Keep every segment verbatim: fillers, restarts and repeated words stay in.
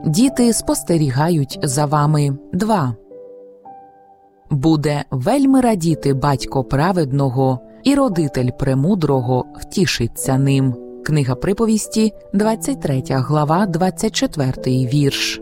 Діти спостерігають за вами. два. Буде вельми радіти батько праведного, і родитель премудрого втішиться ним. Книга Приповісті, двадцять третя глава, двадцять четвертий вірш.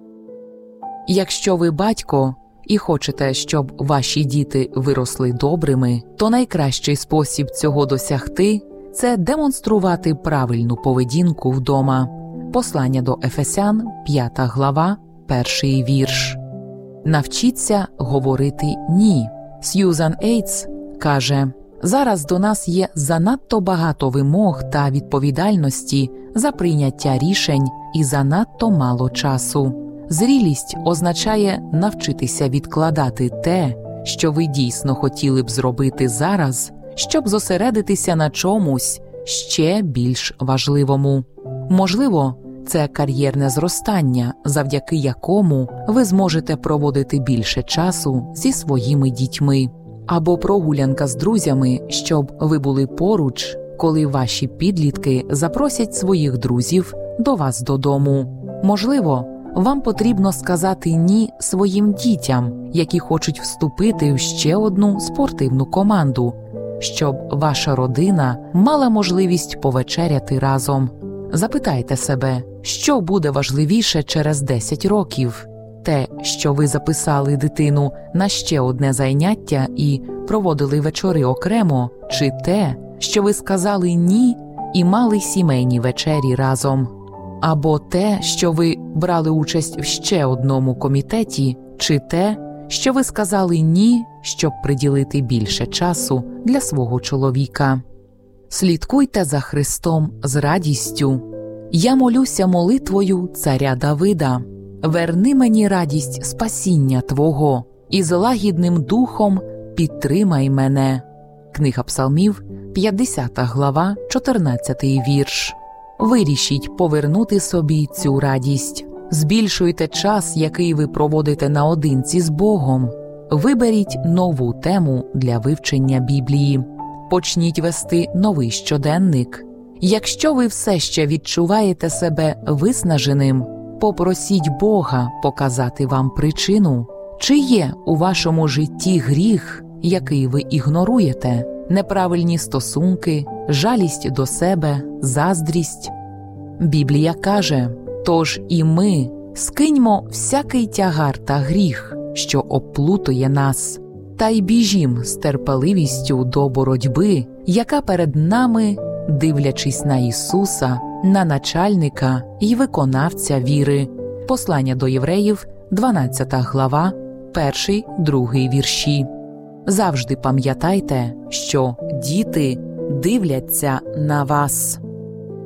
Якщо ви батько і хочете, щоб ваші діти виросли добрими, то найкращий спосіб цього досягти – це демонструвати правильну поведінку вдома. Послання до Ефесян, п'ята глава, перший вірш. Навчіться говорити «ні». Сьюзан Ейтс каже: «Зараз до нас є занадто багато вимог та відповідальності за прийняття рішень і занадто мало часу. Зрілість означає навчитися відкладати те, що ви дійсно хотіли б зробити зараз, щоб зосередитися на чомусь ще більш важливому. Можливо, це кар'єрне зростання, завдяки якому ви зможете проводити більше часу зі своїми дітьми. Або прогулянка з друзями, щоб ви були поруч, коли ваші підлітки запросять своїх друзів до вас додому. Можливо, вам потрібно сказати «ні» своїм дітям, які хочуть вступити в ще одну спортивну команду, щоб ваша родина мала можливість повечеряти разом. Запитайте себе, що буде важливіше через десять років? Те, що ви записали дитину на ще одне заняття і проводили вечори окремо, чи те, що ви сказали «ні» і мали сімейні вечері разом? Або те, що ви брали участь в ще одному комітеті, чи те, що ви сказали «ні», щоб приділити більше часу для свого чоловіка? Слідкуйте за Христом з радістю. Я молюся молитвою царя Давида. Верни мені радість спасіння Твого, і з лагідним духом підтримай мене. Книга Псалмів, п'ятдесята глава, чотирнадцятий вірш. Вирішіть повернути собі цю радість. Збільшуйте час, який ви проводите наодинці з Богом. Виберіть нову тему для вивчення Біблії. Почніть вести новий щоденник. Якщо ви все ще відчуваєте себе виснаженим, попросіть Бога показати вам причину. Чи є у вашому житті гріх, який ви ігноруєте? Неправильні стосунки, жалість до себе, заздрість? Біблія каже: «Тож і ми скиньмо всякий тягар та гріх, що оплутує нас, та й біжім з терпеливістю до боротьби, яка перед нами, дивлячись на Ісуса, на начальника й виконавця віри». Послання до Євреїв, дванадцята глава, перший, другий вірші. Завжди пам'ятайте, що діти дивляться на вас.